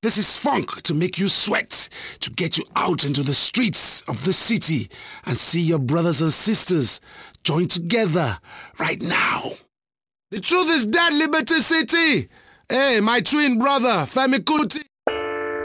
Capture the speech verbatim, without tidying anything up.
This is funk to make you sweat, to get you out into the streets of the city and see your brothers and sisters join together right now. The truth is dead, Liberty City. Hey, my twin brother, Femi Kuti.